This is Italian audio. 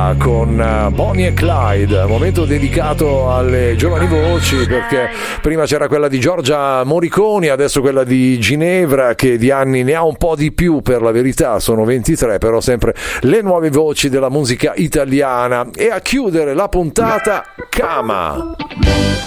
Cama con Bonnie e Clyde, momento dedicato alle giovani voci, perché prima c'era quella di Giorgia Moriconi, adesso quella di Ginevra, che di anni ne ha un po' di più, per la verità sono 23, però sempre le nuove voci della musica italiana. E a chiudere la puntata, Cama.